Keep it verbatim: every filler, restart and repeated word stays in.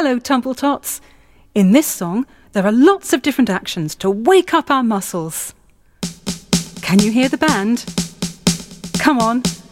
Hello, Tumbletots! In this song, there are lots of different actions to wake up our muscles. Can you hear the band? Come on,